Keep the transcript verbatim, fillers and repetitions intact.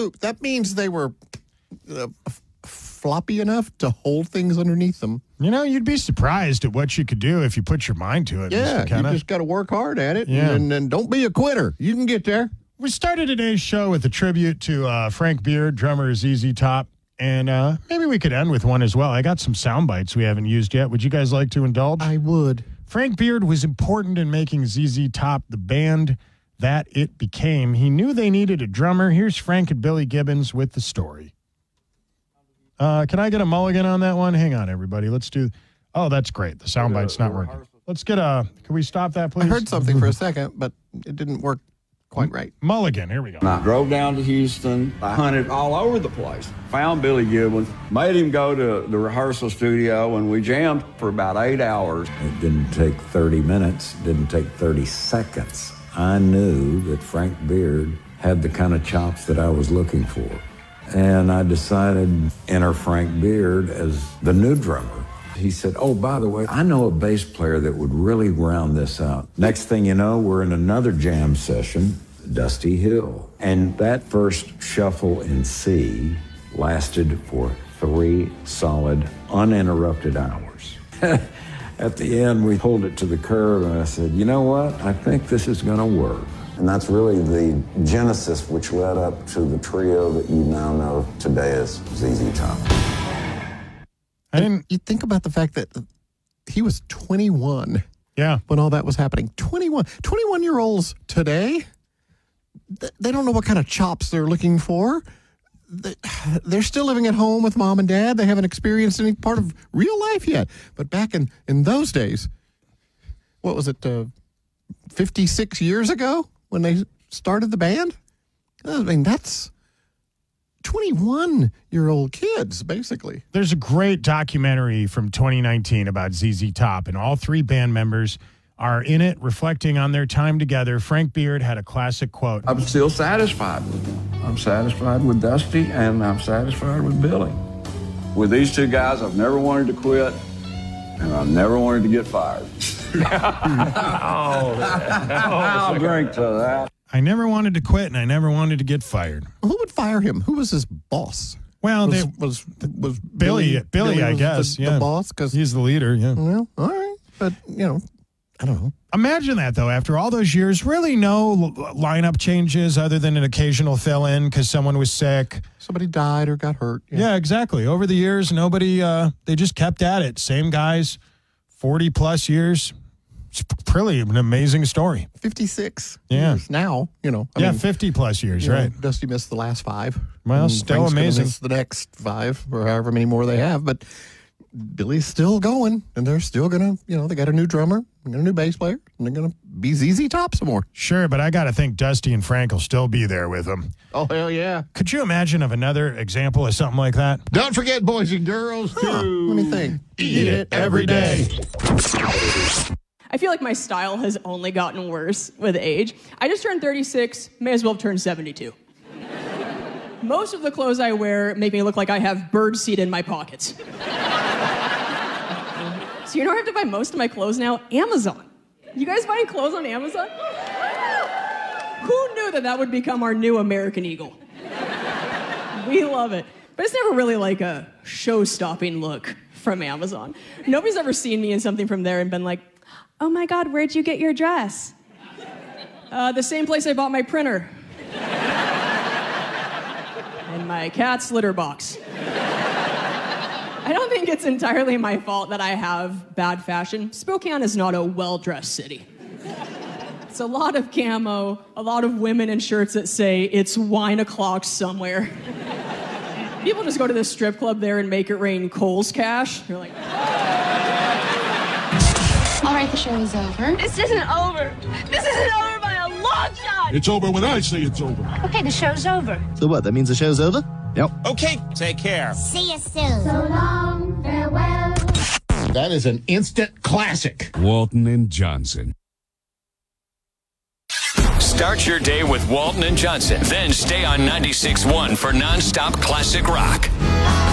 poop. That means they were uh, floppy enough to hold things underneath them. You know, you'd be surprised at what you could do if you put your mind to it. Yeah, Mister you just got to work hard at it, yeah. and, and don't be a quitter. You can get there. We started today's show with a tribute to uh, Frank Beard, drummer of Z Z Top, and uh, maybe we could end with one as well. I got some sound bites we haven't used yet. Would you guys like to indulge? I would. Frank Beard was important in making Z Z Top the band that it became. He knew they needed a drummer. Here's Frank and Billy Gibbons with the story. Uh, can I get a mulligan on that one? Hang on, everybody. Let's do... Oh, that's great. The soundbite's not working. Let's get a... Can we stop that, please? I heard something for a second, but it didn't work quite right. Mulligan. Here we go. I drove down to Houston. I hunted all over the place. Found Billy Gibbons. Made him go to the rehearsal studio, and we jammed for about eight hours. It didn't take thirty minutes. It didn't take thirty seconds. I knew that Frank Beard had the kind of chops that I was looking for. And I decided to enter Frank Beard as the new drummer. He said, oh, by the way, I know a bass player that would really round this out. Next thing you know, we're in another jam session, Dusty Hill. And that first shuffle in C lasted for three solid, uninterrupted hours. At the end, we pulled it to the curb, and I said, you know what? I think this is going to work. And that's really the genesis which led up to the trio that you now know today as Z Z Top. I didn't. You think about the fact that he was twenty-one. Yeah. When all that was happening. twenty-one. twenty-one-year-olds today, they don't know what kind of chops they're looking for. They're still living at home with mom and dad. They haven't experienced any part of real life yet. But back in, in those days, what was it, uh, fifty-six years ago when they started the band? I mean, that's twenty-one-year-old kids, basically. There's a great documentary from twenty nineteen about Z Z Top, and all three band members are in it, reflecting on their time together. Frank Beard had a classic quote. I'm still satisfied with them. I'm satisfied with Dusty, and I'm satisfied with Billy. With these two guys, I've never wanted to quit, and I've never wanted to get fired. oh, I'll drink to that. I never wanted to quit, and I never wanted to get fired. Who would fire him? Who was his boss? Well, was, they, was, was Billy, Billy, Billy, Billy I was guess. The, yeah. the boss? Cause, he's the leader, yeah. Well, all right. But, you know, I don't know. Imagine that, though. After all those years, really no lineup changes other than an occasional fill-in because someone was sick. Somebody died or got hurt. Yeah, yeah exactly. Over the years, nobody, uh, they just kept at it. Same guys, forty-plus years. It's really an amazing story. fifty-six yeah. years now, you know. I yeah, fifty-plus years, right. Know, Dusty missed the last five. Well, still Frank's amazing. Miss the next five or however many more they have. But Billy's still going, and they're still going to, you know, they got a new drummer, they got a new bass player, and they're going to be Z Z Top some more. Sure, but I got to think Dusty and Frank will still be there with them. Oh, hell yeah. Could you imagine of another example of something like that? Don't forget, boys and girls, huh, to let me think. Eat it every day. I feel like my style has only gotten worse with age. I just turned thirty-six, may as well have turned seventy-two. Most of the clothes I wear make me look like I have birdseed in my pockets. So you know where I have to buy most of my clothes now? Amazon. You guys buying clothes on Amazon? Who knew that that would become our new American Eagle? We love it. But it's never really like a show-stopping look from Amazon. Nobody's ever seen me in something from there and been like, oh my God, where'd you get your dress? Uh, the same place I bought my printer. And my cat's litter box. I don't think it's entirely my fault that I have bad fashion. Spokane is not a well-dressed city. It's a lot of camo, a lot of women in shirts that say, it's wine o'clock somewhere. People just go to this strip club there and make it rain Kohl's cash. You're like... All right, the show is over. This isn't over. This isn't over by a long shot. It's over when I say it's over. Okay, the show's over. So what, that means the show's over? Yep. Okay, take care. See you soon. So long, farewell. That is an instant classic. Walton and Johnson. Start your day with Walton and Johnson. Then stay on ninety-six point one for nonstop classic rock.